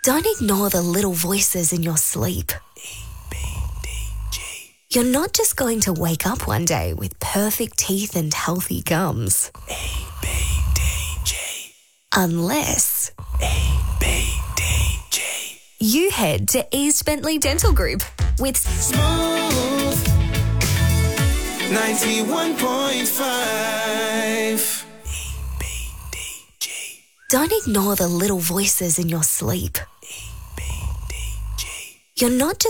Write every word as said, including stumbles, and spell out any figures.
Don't ignore the little voices in your sleep. You're not just going to wake up one day with perfect teeth and healthy gums. E B D G. Unless E B D G. you head to East Bentley Dental Group with Smooth ninety-one point five. E B D G. Don't ignore the little voices in your sleep. E B D G. You're not just